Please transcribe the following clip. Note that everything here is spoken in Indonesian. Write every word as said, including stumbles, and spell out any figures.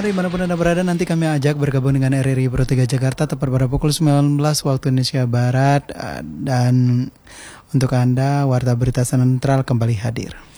pendengar dimanapun Anda berada, nanti kami ajak bergabung dengan R R I Pro tiga Jakarta tepat pada pukul sembilan belas waktu Indonesia Barat. Dan untuk Anda, Warta Berita Sentral kembali hadir.